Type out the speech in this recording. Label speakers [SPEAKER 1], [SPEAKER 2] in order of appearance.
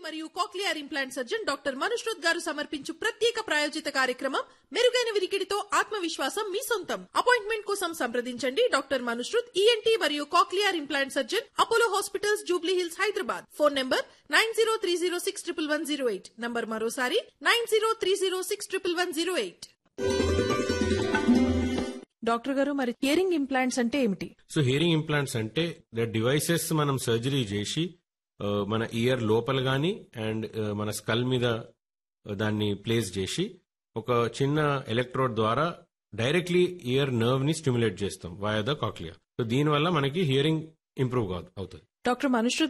[SPEAKER 1] మరియు cochlear implant surgeon doctor Manushrut గారు సమర్పించు ప్రత్యేక ప్రాయోజిత కార్యక్రమం మెరుగైన వినికిడితో ఆత్మవిశ్వాసం మీ సొంతం. అపాయింట్మెంట్ కోసం సంప్రదించండి డాక్టర్ మనుష్రుత్ ఈఎన్టీ మరియు cochlear implant surgeon, Apollo hospitals, Jubilee hills, Hyderabad. Phone number 9030611108. Number మరోసారి 9030611108. డాక్టర్ గారు, మరి హియరింగ్ ఇంప్లాంట్స్ అంటే ఏమిటి?
[SPEAKER 2] సో హియరింగ్ ఇంప్లాంట్స్ అంటే డివైసెస్ మనం సర్జరీ చేసి మన ఇయర్ లోపల గాని అండ్ మన స్కల్ మీద దాన్ని ప్లేస్ చేసి ఒక చిన్న ఎలక్ట్రోడ్ ద్వారా డైరెక్ట్లీ ఇయర్ నర్వ్ ని స్టిమ్యులేట్ చేస్తాం వయా ద కాక్లియర్. సో దీనివల్ల మనకి హియరింగ్ ఇంప్రూవ్ అవుతుంది.
[SPEAKER 1] డాక్టర్ మనుష్రుత్